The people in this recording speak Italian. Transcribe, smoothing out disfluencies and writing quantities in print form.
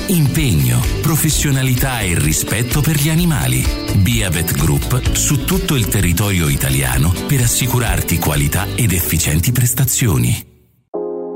impegno, professionalità e rispetto per gli animali. Beavet Group su tutto il territorio italiano per assicurarti qualità ed efficienti prestazioni.